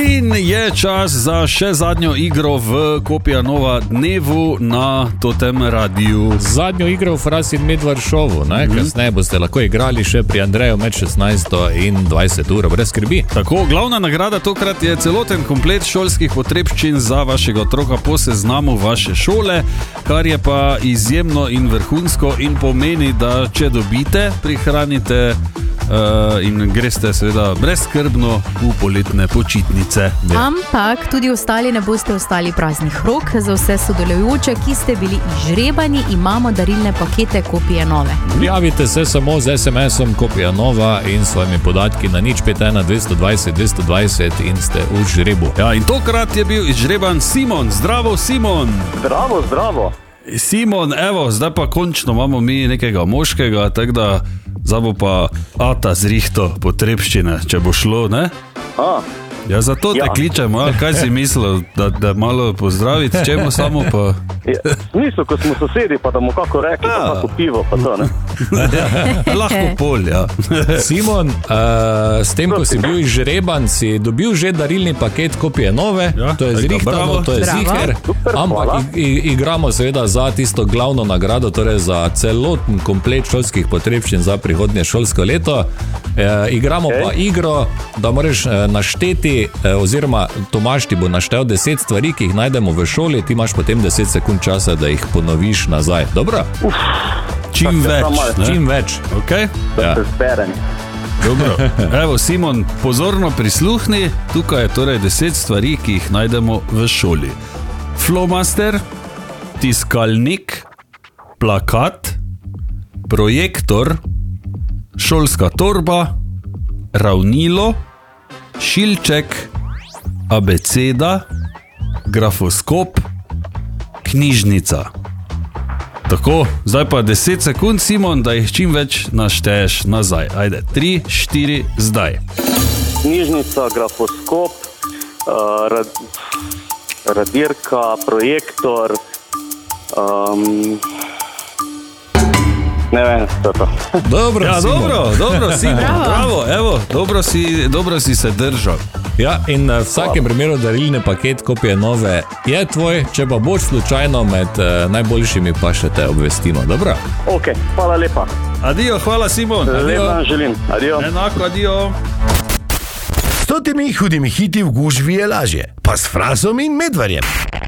In je čas za še zadnjo igro v Kopija Nova dnevu na Totem radiju. Zadnjo igro v Fras in Medvard šovu, kasneje boste lahko igrali še pri Andreju med 16 in 20 ur, brez skrbi. Tako, glavna nagrada tokrat je celoten komplet šolskih potrebščin za vašega otroka po seznamu vaše šole, kar je pa izjemno in vrhunsko in pomeni, da če dobite, prihranite in greste seveda brezskrbno v poletne počitnice. Ampak tudi ostali ne boste ostali praznih rok. Za vse sodelujoče, ki ste bili izžrebani, imamo darilne pakete Kopije Nove. Prijavite se samo z SMS-om Kopija Nova in svojimi podatki na 051 220 220 in ste v žrebu. Ja, in tokrat je bil izžreban Simon. Zdravo, Simon! Zdravo. Simon, evo, zdaj pa končno imamo mi nekega moškega, tako da zdaj bo pa Ata zrihto potrebščine, če bo šlo, ne? Ja, zato te kličemo, kaj si mislil, da malo pozdraviti, čemu samo pa... Misl, ko smo sosedi, pa da mu kako rekli, pa kako pivo, pa to, ne? Lahko pol, ja. Simon, s tem, ko si bil izžreban, si dobil že darilni paket Kopije Nove, to je zrihtano, to je ziher, ampak igramo seveda za tisto glavno nagrado, torej za celoten komplet šolskih potrebščin za prihodnje šolsko leto. Igramo pa igro, da moraš našteti, oziroma Tomaž ti bo naštel 10 stvari, ki jih najdemo v šoli, ti imaš potem 10 sekund časa, da jih ponoviš nazaj. Dobro? Čim več. Okay? Ja. Dobro. Evo, Simon, pozorno prisluhni. Tukaj je torej 10 stvari, ki jih najdemo v šoli. Flomaster, tiskalnik, plakat, projektor, šolska torba, ravnilo, šilček, abeceda, grafoskop, knjižnica. Tako, zdaj pa 10 sekund, Simon, da jih čim več našteješ nazaj. Ajde, 3, 4, zdaj. Knjižnica, grafoskop, radirka, projektor, ne vem, to. Dobro, ja, Simon. Dobro, Simon, bravo, evo, dobro si se držal. Ja, in v vsakem primeru darilni paket Kopije Nove je tvoj, če pa boš slučajno med najboljšimi, pa še te obvestimo, dobro? Ok, hvala lepa. Adijo, hvala Simon. Lep dan želim, adijo. Enako, adijo. S temi hudimi hiti v gužvi je lažje, pa s Frasom in Medvarjem.